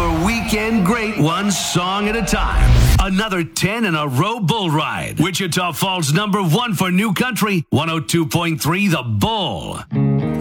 your weekend great one song at a time. Another 10 in a row bull ride. Wichita Falls #1 for new country, 102.3 The Bull.